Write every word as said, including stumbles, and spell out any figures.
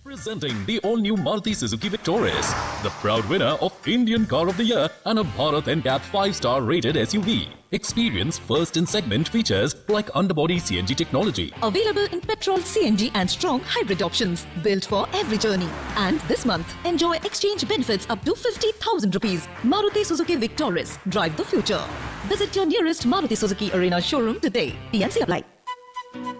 Presenting the all-new Maruti Suzuki Victoris, the proud winner of Indian Car of the Year and a Bharat N C A P five-star rated S U V. Experience first-in-segment features like underbody C N G technology. Available in petrol, C N G and strong hybrid options. Built for every journey. And this month, enjoy exchange benefits up to fifty thousand rupees. Maruti Suzuki Victoris. Drive the future. Visit your nearest Maruti Suzuki Arena showroom today. P N C apply.